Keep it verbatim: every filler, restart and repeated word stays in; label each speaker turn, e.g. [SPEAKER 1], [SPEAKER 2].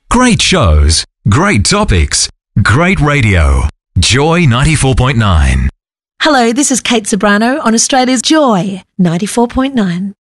[SPEAKER 1] Great shows, great topics, great radio. Joy ninety-four point nine.
[SPEAKER 2] Hello, this is Kate Sobrano on Australia's Joy ninety-four point nine.